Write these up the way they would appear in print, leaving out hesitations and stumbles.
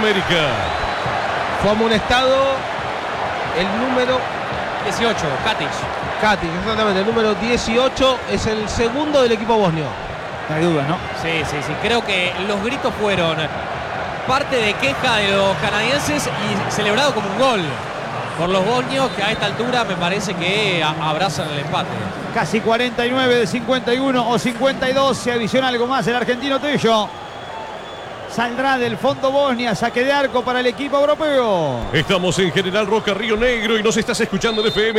América. Fue amonestado el número 18, Katic, exactamente, el número 18 es el segundo del equipo bosnio. No hay duda, ¿no? Sí. Creo que los gritos fueron parte de queja de los canadienses y celebrado como un gol por los bosnios, que a esta altura me parece que abrazan el empate. Casi 49 de 51 o 52. Se adiciona algo más el argentino Tello. Saldrá del fondo Bosnia, saque de arco para el equipo europeo. Estamos en General Roca, Río Negro, y nos estás escuchando en FM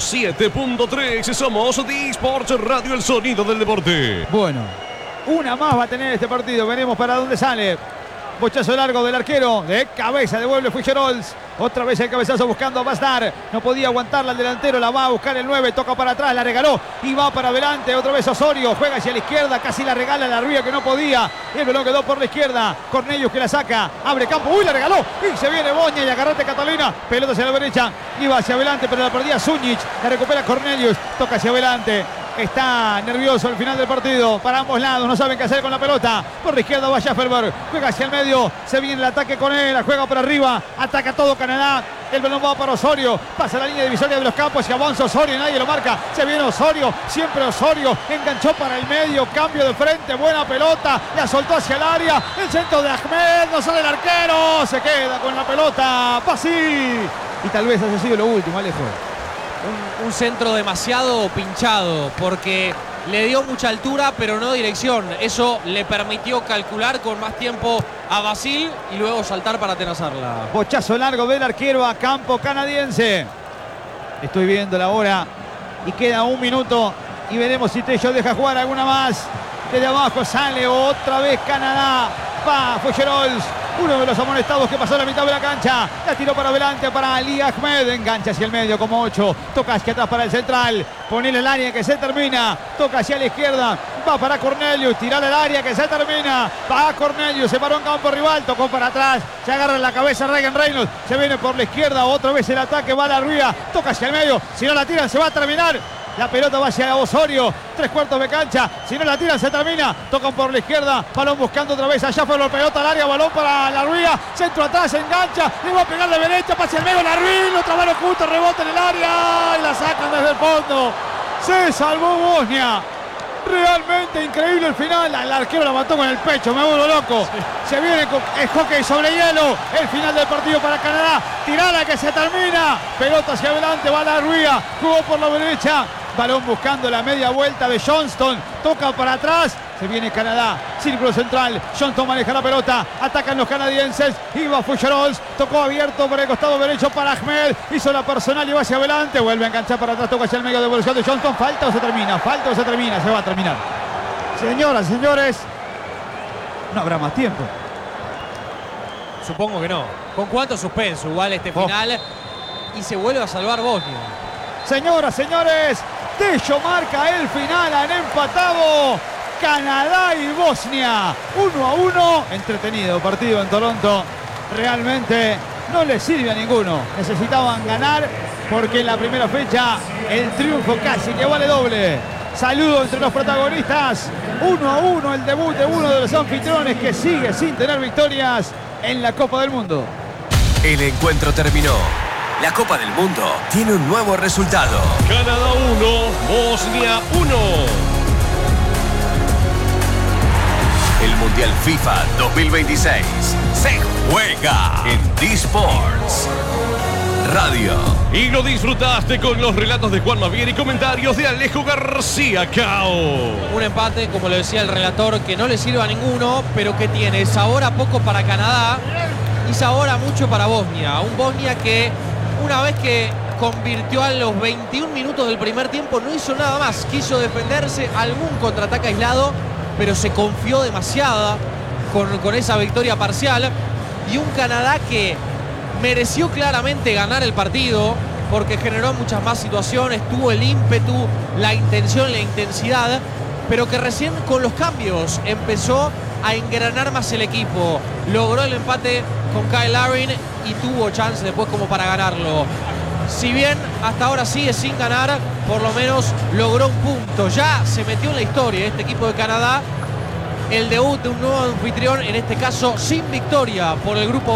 107.3. Somos The Sports Radio, el sonido del deporte. Bueno, una más va a tener este partido. Veremos para dónde sale. Bochazo largo del arquero. De cabeza devuelve Fucherols. Otra vez el cabezazo buscando a Bastar. No podía aguantarla el delantero. La va a buscar el 9. Toca para atrás. La regaló. Y va para adelante. Otra vez Osorio. Juega hacia la izquierda. Casi la regala la Rubia que no podía. El balón quedó por la izquierda. Cornelius que la saca. Abre campo. Uy, la regaló. Y se viene Bosnia. Y agarrate Catalina. Pelota hacia la derecha. Iba hacia adelante. Pero la perdía Zunic. La recupera Cornelius. Toca hacia adelante. Está nervioso al final del partido. Para ambos lados. No saben qué hacer con la pelota. Por la izquierda va Schaffelberg. Juega hacia el medio. Se viene el ataque con él. La juega por arriba. Ataca todo Canadá. El balón va para Osorio. Pasa la línea divisoria de los campos y avanza Osorio. Nadie lo marca. Se viene Osorio. Siempre Osorio. Enganchó para el medio. Cambio de frente. Buena pelota. La soltó hacia el área. El centro de Ahmed. No sale el arquero. Se queda con la pelota. Pasí. Y tal vez haya sido lo último, Alejo. Un centro demasiado pinchado porque le dio mucha altura pero no dirección. Eso le permitió calcular con más tiempo a Basil y luego saltar para atenazarla. Bochazo largo del arquero a campo canadiense. Estoy viendo la hora y queda un minuto y veremos si Tello deja jugar alguna más. Desde abajo sale otra vez Canadá. Va Fucherols. Uno de los amonestados que pasó la mitad de la cancha. La tiró para adelante para Ali Ahmed. Engancha hacia el medio como 8. Toca hacia atrás para el central. Ponele el área que se termina. Toca hacia la izquierda. Va para Cornelius. Tirar el área que se termina. Va a Cornelius. Se paró en campo rival. Tocó para atrás. Se agarra en la cabeza Regan Reynolds. Se viene por la izquierda. Otra vez el ataque. Va a la Rúa. Toca hacia el medio. Si no la tiran se va a terminar. La pelota va hacia Osorio. 3/4 de cancha. Si no la tiran se termina. Tocan por la izquierda. Balón buscando otra vez a Schaffelberg. Pelota al área. Balón para la Rúa. Centro atrás. Engancha. Le va a pegar de derecha. Pasa el medio. La Rúa. Otra mano justo. Rebota en el área. Y la sacan desde el fondo. Se salvó Bosnia. Realmente increíble el final. El arquero la mató con el pecho. Me vuelvo loco. Se viene con el hockey sobre hielo. El final del partido para Canadá. Tirada que se termina. Pelota hacia adelante. Va la Rúa. Jugó por la derecha. Balón buscando la media vuelta de Johnston. Toca para atrás. Se viene Canadá. Círculo central. Johnston maneja la pelota. Atacan los canadienses. Iba Fucherols. Tocó abierto por el costado derecho para Ahmed. Hizo la personal y va hacia adelante. Vuelve a enganchar para atrás. Toca hacia el medio de evolución de Johnston. Falta o se termina. Falta o se termina. Se va a terminar. Señoras, señores. No habrá más tiempo. Supongo que no. ¿Con cuánto suspenso igual este final? Y se vuelve a salvar Bosnia. Señoras, señores, Tello marca el final. Han empatado Canadá y Bosnia. 1-1. Entretenido partido en Toronto. Realmente no les sirve a ninguno. Necesitaban ganar porque en la primera fecha el triunfo casi que vale doble. Saludo entre los protagonistas. 1-1 el debut de uno de los anfitriones que sigue sin tener victorias en la Copa del Mundo. El encuentro terminó. La Copa del Mundo tiene un nuevo resultado. Canadá 1, Bosnia 1. El Mundial FIFA 2026 se juega en The Sports Radio. Y lo disfrutaste con los relatos de Juan Mavier y comentarios de Alejo García Cao. Un empate, como lo decía el relator, que no le sirve a ninguno, pero que tiene sabor a poco para Canadá y sabor a mucho para Bosnia. Un Bosnia que una vez que convirtió a los 21 minutos del primer tiempo no hizo nada más. Quiso defenderse, algún contraataque aislado, pero se confió demasiado con esa victoria parcial. Y un Canadá que mereció claramente ganar el partido porque generó muchas más situaciones, tuvo el ímpetu, la intención, la intensidad, pero que recién con los cambios empezó a engranar más el equipo. Logró el empate con Kyle Larin y tuvo chance después como para ganarlo. Si bien hasta ahora sigue sin ganar, por lo menos logró un punto. Ya se metió en la historia este equipo de Canadá. El debut de un nuevo anfitrión, en este caso sin victoria por el grupo